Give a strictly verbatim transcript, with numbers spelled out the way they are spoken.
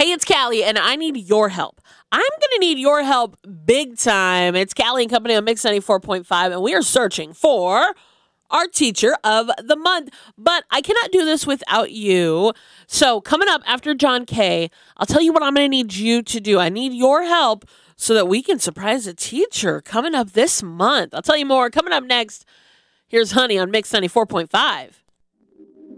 Hey, it's Callie, and I need your help. I'm going to need your help big time. It's Callie and Company on Mix ninety-four point five, and we are searching for our Teacher of the Month. But I cannot do this without you. So coming up after John Kay, I'll tell you what I'm going to need you to do. I need your help so that we can surprise a teacher coming up this month. I'll tell you more coming up next. Here's Honey on Mix ninety-four point five.